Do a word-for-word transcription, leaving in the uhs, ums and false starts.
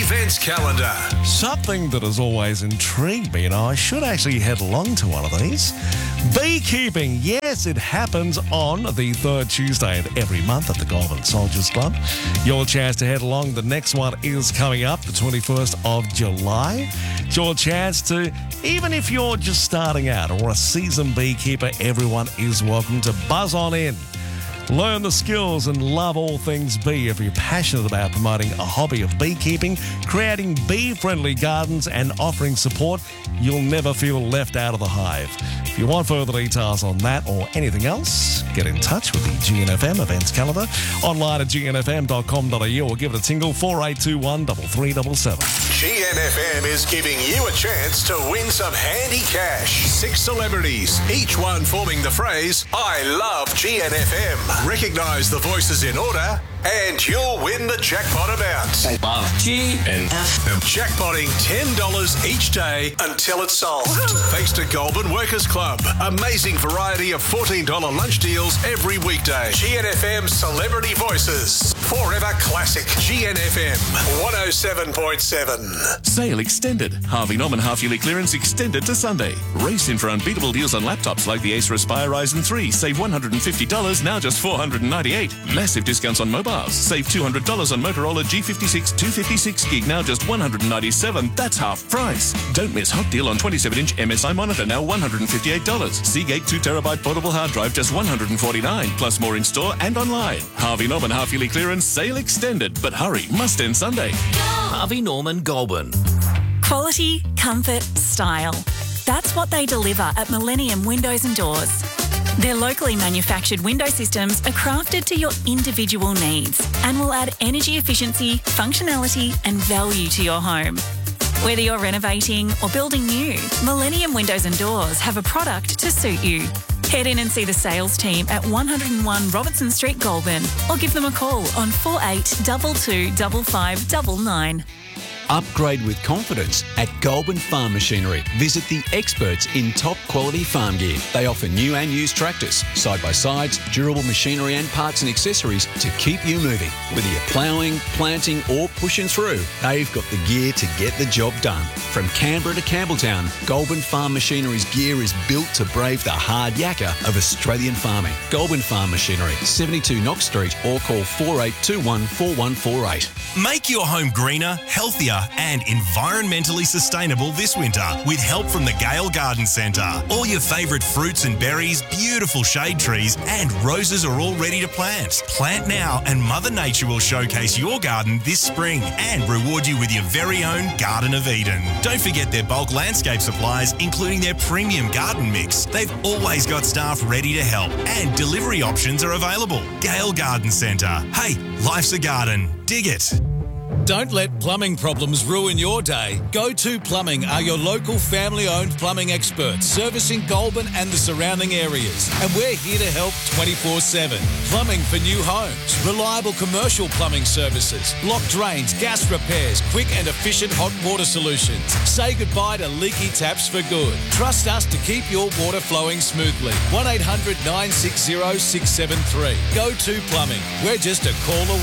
events calendar. Something that has always intrigued me, and I should actually head along to one of these. Beekeeping. Yes, it happens on the third Tuesday of every month at the Goulburn Soldiers Club. Your chance to head along. The next one is coming up, the twenty-first of July. It's your chance to, even if you're just starting out or a seasoned beekeeper, everyone is welcome to buzz on in. Learn the skills and love all things bee. If you're passionate about promoting a hobby of beekeeping, creating bee-friendly gardens and offering support, you'll never feel left out of the hive. If you want further details on that or anything else, get in touch with the G N F M events calendar online at g n f m dot com dot a u or give it a tingle four eight two one, three three seven seven. G N F M is giving you a chance to win some handy cash. Six celebrities, each one forming the phrase, I love G N F M. Recognise the voices in order and you'll win the jackpot amount. I love G N F M. Jackpotting ten dollars each day until it's sold. Thanks to Goulburn Workers Club. Amazing variety of fourteen dollars lunch deals every weekday. G N F M Celebrity Voices. Forever classic. G N F M one oh seven point seven. Sale extended. Harvey Norman half-yearly clearance extended to Sunday. Race in for unbeatable deals on laptops like the Acer Aspire Ryzen three. Save one hundred fifty dollars, now just four hundred ninety-eight dollars. Massive discounts on mobile. Save two hundred dollars on Motorola G fifty-six two fifty-six gig, now just one hundred ninety-seven dollars. That's half price. Don't miss hot deal on twenty-seven inch M S I monitor, now one hundred fifty-eight dollars. Seagate two terabyte portable hard drive, just one hundred forty-nine dollars. Plus more in store and online. Harvey Norman half-yearly clearance, sale extended. But hurry, must end Sunday. Harvey Norman Goulburn. Quality, comfort, style. That's what they deliver at Millennium Windows and Doors. Their locally manufactured window systems are crafted to your individual needs and will add energy efficiency, functionality and value to your home. Whether you're renovating or building new, Millennium Windows and Doors have a product to suit you. Head in and see the sales team at one oh one Robertson Street, Goulburn, or give them a call on four eight two two five five nine nine. Upgrade with confidence at Goulburn Farm Machinery. Visit the experts in top quality farm gear. They offer new and used tractors, side-by-sides, durable machinery and parts and accessories to keep you moving. Whether you're ploughing, planting or pushing through, they've got the gear to get the job done. From Canberra to Campbelltown, Goulburn Farm Machinery's gear is built to brave the hard yakka of Australian farming. Goulburn Farm Machinery, seventy-two Knox Street, or call four eight two one, four one four eight. Make your home greener, healthier and environmentally sustainable this winter with help from the Gale Garden Centre. All your favourite fruits and berries, beautiful shade trees and roses are all ready to plant. Plant now and Mother Nature will showcase your garden this spring and reward you with your very own Garden of Eden. Don't forget their bulk landscape supplies, including their premium garden mix. They've always got staff ready to help and delivery options are available. Gale Garden Centre. Hey, life's a garden. Dig it. Don't let plumbing problems ruin your day. Go to Plumbing are your local family-owned plumbing experts, servicing Goulburn and the surrounding areas. And we're here to help twenty-four seven. Plumbing for new homes, reliable commercial plumbing services, block drains, gas repairs, quick and efficient hot water solutions. Say goodbye to leaky taps for good. Trust us to keep your water flowing smoothly. one eight hundred nine six zero six seven three. Go to Plumbing. We're just a call away.